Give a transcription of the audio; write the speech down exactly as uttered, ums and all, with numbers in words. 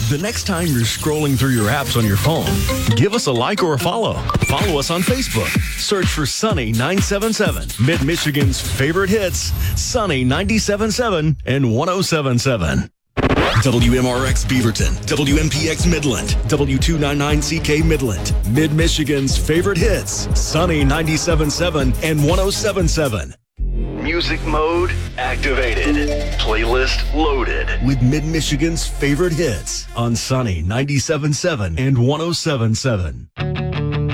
The next time you're scrolling through your apps on your phone, give us a like or a follow. Follow us on Facebook. Search for Sunny nine seven seven, Mid-Michigan's favorite hits, Sunny ninety-seven point seven and one oh seven point seven. W M R X Beaverton, W M P X Midland, W two ninety-nine C K Midland, Mid-Michigan's favorite hits, Sunny ninety-seven point seven and one oh seven point seven. Music mode activated. Playlist loaded with Mid-Michigan's favorite hits on Sunny ninety-seven point seven and one oh seven point seven.